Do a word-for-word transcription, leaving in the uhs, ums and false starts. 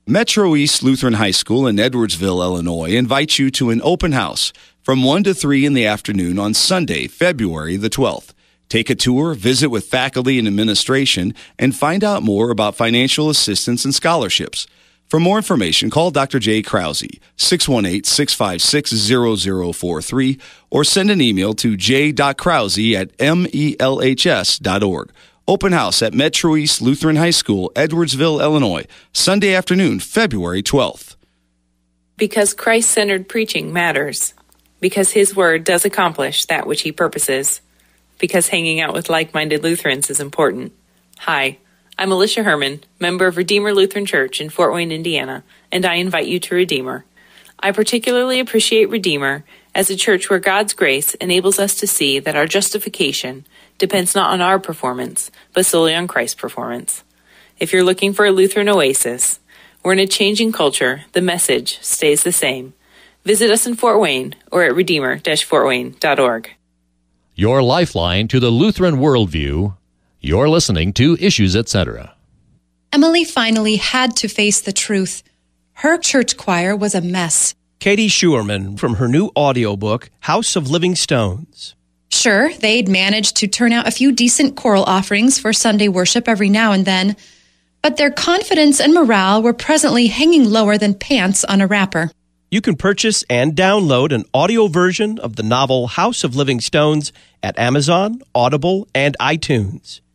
Metro East Lutheran High School in Edwardsville, Illinois, invites you to an open house from one to three in the afternoon on Sunday, February the twelfth. Take a tour, visit with faculty and administration, and find out more about financial assistance and scholarships. For more information, call Doctor Jay Krause, six one eight, six five six, zero zero four three, or send an email to j dot krause at melhs dot org. Open house at Metro East Lutheran High School, Edwardsville, Illinois, Sunday afternoon, February twelfth. Because Christ-centered preaching matters. Because His Word does accomplish that which He purposes. Because hanging out with like-minded Lutherans is important. Hi, I'm Alicia Herman, member of Redeemer Lutheran Church in Fort Wayne, Indiana, and I invite you to Redeemer. I particularly appreciate Redeemer as a church where God's grace enables us to see that our justification depends not on our performance, but solely on Christ's performance. If you're looking for a Lutheran oasis, we're in a changing culture, the message stays the same. Visit us in Fort Wayne or at redeemer dash fort wayne dot org. Your lifeline to the Lutheran worldview. You're listening to Issues, et cetera. Emily finally had to face the truth. Her church choir was a mess. Katie Schuerman from her new audiobook, House of Living Stones. Sure, they'd managed to turn out a few decent choral offerings for Sunday worship every now and then, but their confidence and morale were presently hanging lower than pants on a wrapper. You can purchase and download an audio version of the novel House of Living Stones at Amazon, Audible, and iTunes.